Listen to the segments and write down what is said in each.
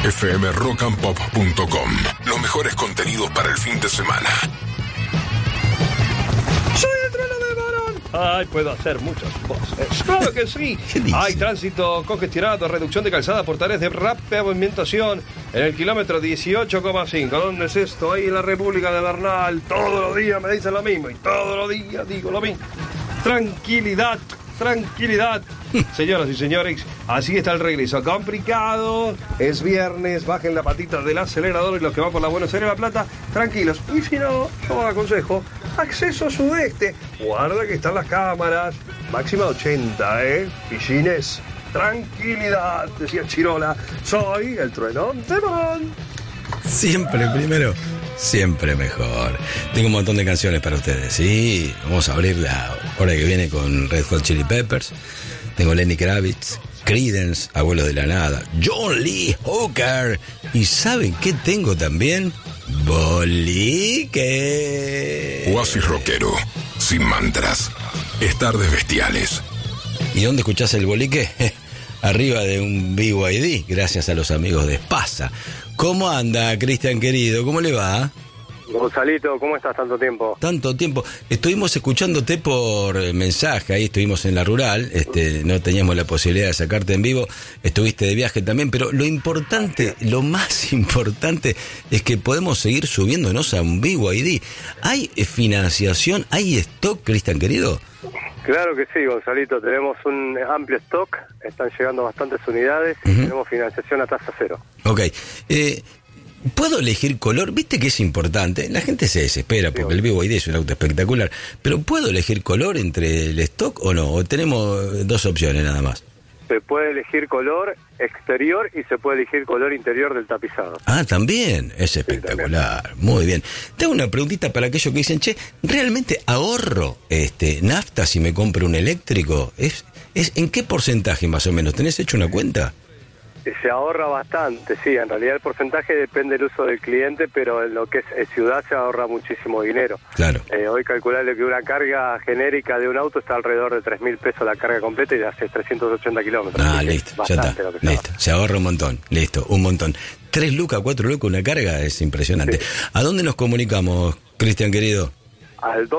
fmrockandpop.com. Los mejores contenidos para el fin de semana. ¡Soy el trueno de varón! ¡Ay, puedo hacer muchas voces! ¡Claro que sí! Hay tránsito congestionado, reducción de calzada por tareas de rápida movimentación en el kilómetro 18,5. ¿Dónde es esto? Ahí en la República de Bernal. Todos los días me dicen lo mismo y todos los días digo lo mismo. Tranquilidad. Tranquilidad, señoras y señores, así está el regreso. Complicado, es viernes, bajen la patita del acelerador y los que van por la Buenos Aires de La Plata, tranquilos. Y si no, yo aconsejo acceso sudeste. Guarda que están las cámaras, máxima 80, Pichines, tranquilidad, decía Chirola. Soy el truenón de varón. Siempre primero, siempre mejor. Tengo un montón de canciones para ustedes, ¿sí? Vamos a abrir la hora que viene con Red Hot Chili Peppers. Tengo Lenny Kravitz, Creedence, Abuelos de la Nada, John Lee Hooker. ¿Y saben qué tengo también? Bolique. Oasis rockero, sin mantras. Es Tardes Bestiales. ¿Y dónde escuchás el bolique? Arriba de un BYD, gracias a los amigos de Espasa. ¿Cómo anda, Cristian querido? ¿Cómo le va? Gonzalito, ¿cómo estás tanto tiempo? Tanto tiempo. Estuvimos escuchándote por mensaje, ahí estuvimos en la rural, no teníamos la posibilidad de sacarte en vivo, estuviste de viaje también, pero lo importante, lo más importante es que podemos seguir subiéndonos a un BYD. ¿Hay financiación, hay stock, Cristian querido? Claro que sí, Gonzalito, tenemos un amplio stock, están llegando bastantes unidades y tenemos financiación a tasa cero. Ok, ¿puedo elegir color? Viste que es importante, la gente se desespera porque el BYD es un auto espectacular, pero ¿puedo elegir color entre el stock o no? ¿O tenemos dos opciones nada más? Se puede elegir color exterior y se puede elegir color interior del tapizado. Ah, también, es espectacular, sí, muy bien. Tengo una preguntita para aquellos que dicen, che, ¿realmente ahorro nafta si me compro un eléctrico? ¿Es en qué porcentaje más o menos? ¿Tenés hecho una cuenta? Se ahorra bastante, sí, en realidad el porcentaje depende del uso del cliente, pero en lo que es ciudad se ahorra muchísimo dinero. Claro. Hoy calcularle que una carga genérica de un auto está alrededor de 3.000 pesos la carga completa y hace 380 kilómetros. Ah, listo, ya está, listo, se ahorra un montón, listo, un montón. 3 lucas, 4 lucas, una carga es impresionante. Sí. ¿A dónde nos comunicamos, Cristian querido? Al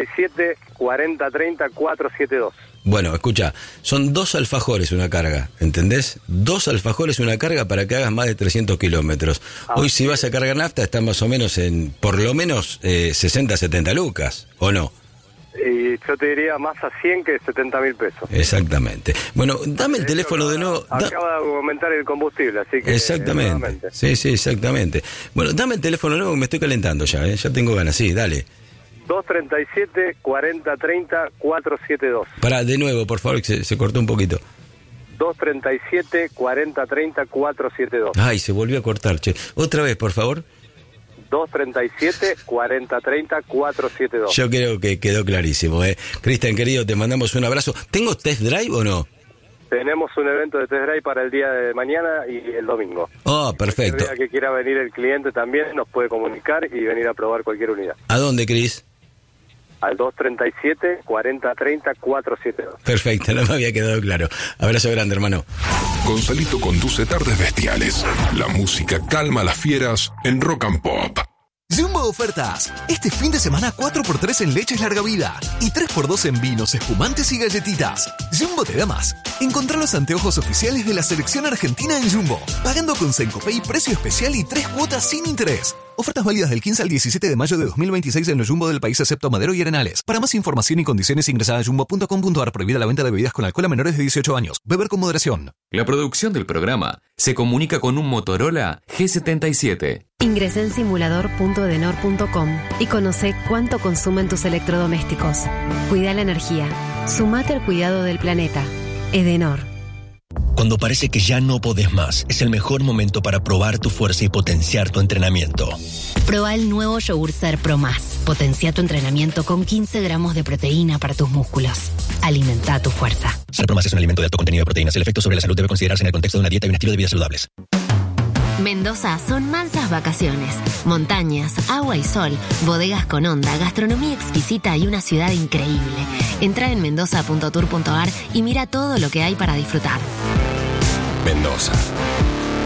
237-4030-472. Bueno, escucha, son 2 alfajores una carga, ¿entendés? 2 alfajores una carga para que hagas más de 300 kilómetros. Hoy si vas a cargar nafta está más o menos en, por lo menos, 60, 70 lucas, ¿o no? Y yo te diría más a 100 que 70.000 pesos. Exactamente. Bueno, dame el teléfono de nuevo. Acaba de aumentar el combustible, así que... Exactamente. Sí, exactamente. Bueno, dame el teléfono nuevo que me estoy calentando ya, ya tengo ganas, sí, dale. 237-4030-472. Pará, de nuevo, por favor, que se cortó un poquito. 237-4030-472. Ay, se volvió a cortar, che. Otra vez, por favor. 237-4030-472. Yo creo que quedó clarísimo, Cristian, querido, te mandamos un abrazo. ¿Tengo test drive o no? Tenemos un evento de test drive para el día de mañana y el domingo. Oh, perfecto. El día que quiera venir el cliente también nos puede comunicar y venir a probar cualquier unidad. ¿A dónde, Cris? Al 237-4030-472. Perfecto, no me había quedado claro. Abrazo grande, hermano. Gonzalito conduce Tardes Bestiales. La música calma a las fieras en Rock and Pop. Jumbo Ofertas. Este fin de semana 4x3 en leches larga vida y 3x2 en vinos, espumantes y galletitas. Jumbo te da más. Encontrá los anteojos oficiales de la selección argentina en Jumbo, pagando con Sencopay precio especial y 3 cuotas sin interés. Ofertas válidas del 15 al 17 de mayo de 2026 en los Jumbo del país excepto Madero y Arenales. Para más información y condiciones ingresa a jumbo.com.ar. Prohibida la venta de bebidas con alcohol a menores de 18 años. Beber con moderación. La producción del programa se comunica con un Motorola G77. Ingresa en simulador.edenor.com y conoce cuánto consumen tus electrodomésticos. Cuida la energía. Sumate al cuidado del planeta. Edenor. Cuando parece que ya no podés más, es el mejor momento para probar tu fuerza y potenciar tu entrenamiento. Proba el nuevo Yogur Ser Pro Más. Potencia tu entrenamiento con 15 gramos de proteína para tus músculos. Alimenta tu fuerza. Ser Pro Más es un alimento de alto contenido de proteínas. El efecto sobre la salud debe considerarse en el contexto de una dieta y un estilo de vida saludables. Mendoza son mansas vacaciones, montañas, agua y sol, bodegas con onda, gastronomía exquisita y una ciudad increíble. Entra en mendoza.tour.ar y mira todo lo que hay para disfrutar. Mendoza.